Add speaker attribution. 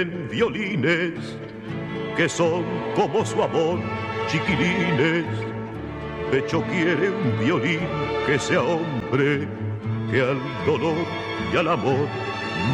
Speaker 1: violines que son como su amor, chiquilines. Pecho quiere un violín que sea hombre, que al dolor y al amor